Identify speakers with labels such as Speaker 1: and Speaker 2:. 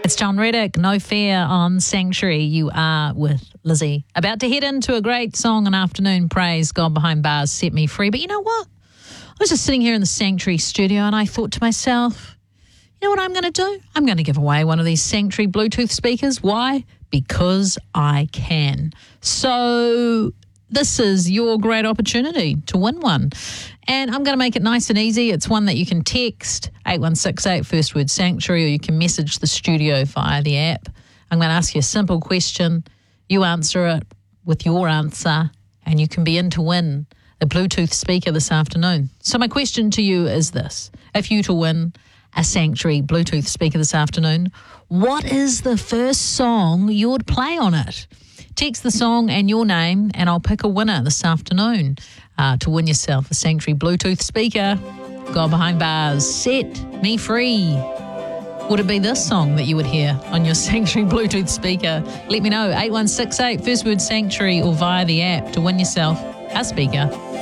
Speaker 1: It's John Reddick, No Fear on Sanctuary. You are with Lizzie. About to head into a great song and afternoon praise. God Behind Bars set me free. But you know what? I was just sitting here in the Sanctuary studio and I thought to myself, you know what I'm going to do? I'm going to give away one of these Sanctuary Bluetooth speakers. Why? Because I can. So this is your great opportunity to win one. And I'm going to make it nice and easy. It's one that you can text 8168 first word Sanctuary, or you can message the studio via the app. I'm going to ask you a simple question. You answer it with your answer and you can be in to win a Bluetooth speaker this afternoon. So my question to you is this. If you to win a Sanctuary Bluetooth speaker this afternoon, what is the first song you would play on it? Text the song and your name and I'll pick a winner this afternoon to win yourself a Sanctuary Bluetooth speaker. God Behind Bars, set me free. Would it be this song that you would hear on your Sanctuary Bluetooth speaker? Let me know, 8168 first word Sanctuary, or via the app to win yourself a speaker.